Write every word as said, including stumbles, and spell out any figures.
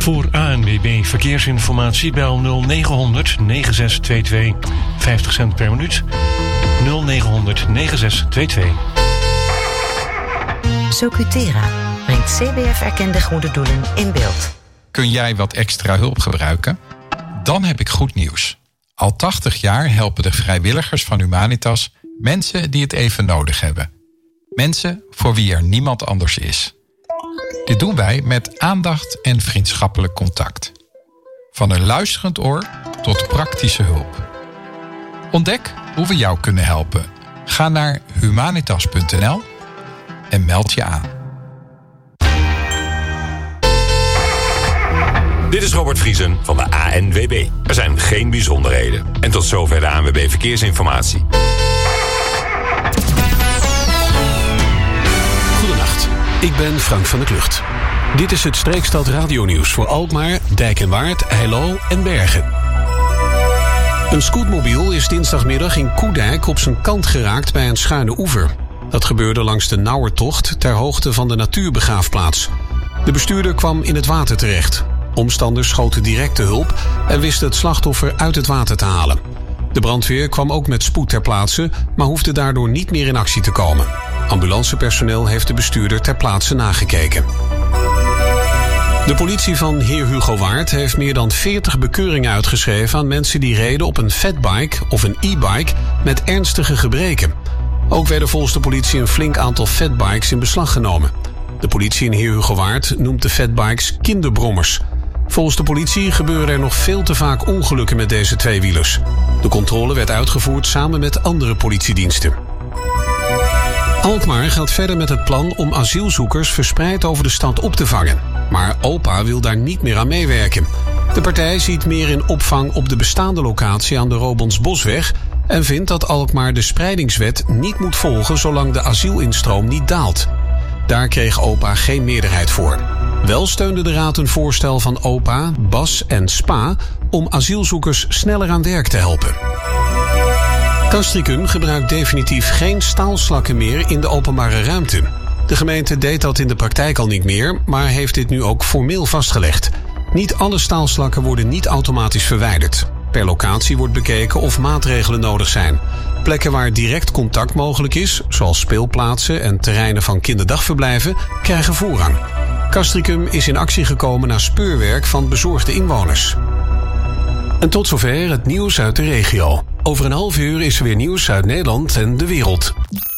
Voor A N W B Verkeersinformatie bel nul negen negen zes twee twee. vijftig cent per minuut. nul negen negen zes twee twee. Socutera brengt C B F-erkende goede doelen in beeld. Kun jij wat extra hulp gebruiken? Dan heb ik goed nieuws. Al tachtig jaar helpen de vrijwilligers van Humanitas mensen die het even nodig hebben. Mensen voor wie er niemand anders is. Dit doen wij met aandacht en vriendschappelijk contact. Van een luisterend oor tot praktische hulp. Ontdek hoe we jou kunnen helpen. Ga naar humanitas punt n l en meld je aan. Dit is Robert Vriesen van de A N W B. Er zijn geen bijzonderheden. En tot zover de A N W B Verkeersinformatie. Goedenacht, ik ben Frank van der Klucht. Dit is het Streekstad Radionieuws voor Alkmaar, Dijk en Waard, Heilo en Bergen. Een scootmobiel is dinsdagmiddag in Koedijk op zijn kant geraakt bij een schuine oever. Dat gebeurde langs de Nauwertocht ter hoogte van de natuurbegraafplaats. De bestuurder kwam in het water terecht. Omstanders schoten direct de hulp en wisten het slachtoffer uit het water te halen. De brandweer kwam ook met spoed ter plaatse, maar hoefde daardoor niet meer in actie te komen. Ambulancepersoneel heeft de bestuurder ter plaatse nagekeken. De politie van Heer Hugo Waard heeft meer dan veertig bekeuringen uitgeschreven aan mensen die reden op een fatbike of een e-bike met ernstige gebreken. Ook werden volgens de politie een flink aantal fatbikes in beslag genomen. De politie in Heer Hugo Waard noemt de fatbikes kinderbrommers. Volgens de politie gebeuren er nog veel te vaak ongelukken met deze tweewielers. De controle werd uitgevoerd samen met andere politiediensten. Alkmaar gaat verder met het plan om asielzoekers verspreid over de stad op te vangen. Maar OPA wil daar niet meer aan meewerken. De partij ziet meer in opvang op de bestaande locatie aan de Robonsbosweg en vindt dat Alkmaar de spreidingswet niet moet volgen zolang de asielinstroom niet daalt. Daar kreeg OPA geen meerderheid voor. Wel steunde de raad een voorstel van OPA, B A S en S P A om asielzoekers sneller aan werk te helpen. Castricum gebruikt definitief geen staalslakken meer in de openbare ruimte. De gemeente deed dat in de praktijk al niet meer, maar heeft dit nu ook formeel vastgelegd. Niet alle staalslakken worden niet automatisch verwijderd. Per locatie wordt bekeken of maatregelen nodig zijn. Plekken waar direct contact mogelijk is, zoals speelplaatsen en terreinen van kinderdagverblijven, krijgen voorrang. Castricum is in actie gekomen na speurwerk van bezorgde inwoners. En tot zover het nieuws uit de regio. Over een half uur is er weer nieuws uit Nederland en de wereld.